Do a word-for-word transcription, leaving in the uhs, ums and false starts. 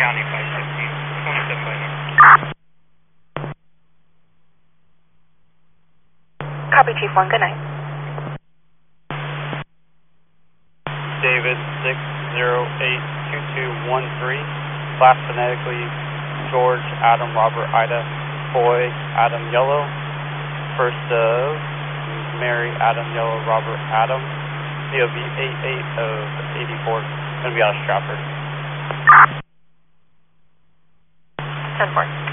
County five fifteen, twenty-seven by nine. Copy, Chief one, good night. David six zero eight two two one three, class phonetically George Adam Robert Ida Boy Adam Yellow, first of Mary Adam Yellow Robert Adam, C O B eight eight of eighty-four, going to be out of Stratford. ten four.